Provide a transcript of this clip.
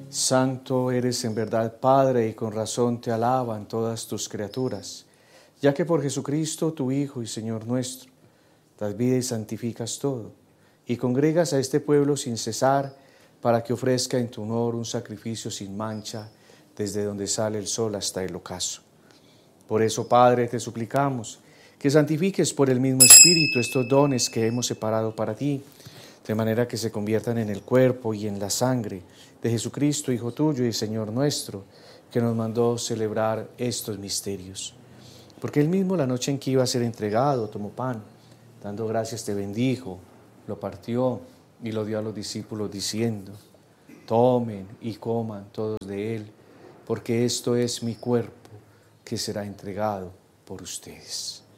Santo eres en verdad, Padre, y con razón te alaban todas tus criaturas, ya que por Jesucristo, tu Hijo y Señor nuestro, das vida y santificas todo, y congregas a este pueblo sin cesar, para que ofrezca en tu honor un sacrificio sin mancha, desde donde sale el sol hasta el ocaso. Por eso, Padre, te suplicamos que santifiques por el mismo Espíritu estos dones que hemos separado para ti, de manera que se conviertan en el cuerpo y en la sangre de Jesucristo, Hijo tuyo y Señor nuestro, que nos mandó celebrar estos misterios. Porque él mismo, la noche en que iba a ser entregado, tomó pan, dando gracias te bendijo, lo partió y lo dio a los discípulos diciendo: tomen y coman todos de él, porque esto es mi cuerpo que será entregado por ustedes.